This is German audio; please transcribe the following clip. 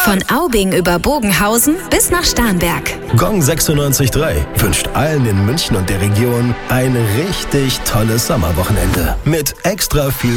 Von Aubing über Bogenhausen bis nach Starnberg. Gong 96.3 wünscht allen in München und der Region ein richtig tolles Sommerwochenende mit extra viel